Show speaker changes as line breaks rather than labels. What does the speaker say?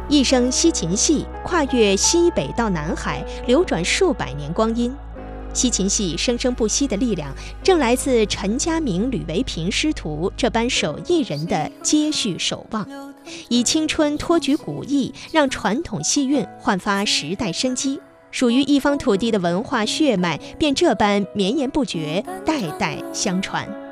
一生西秦戏跨越西北到南海，流转数百年光阴。西秦戏生生不息的力量，正来自陈家明、吕维平师徒这般手艺人的接续守望，以青春托举古艺，让传统戏韵焕发时代生机。属于一方土地的文化血脉，便这般绵延不绝，代代相传。